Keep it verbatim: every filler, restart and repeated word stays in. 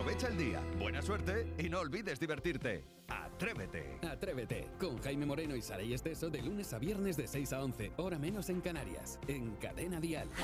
Aprovecha el día, buena suerte y no olvides divertirte. Atrévete. Atrévete con Jaime Moreno y Saray Esteso de lunes a viernes de seis a once, hora menos en Canarias, en Cadena Dial.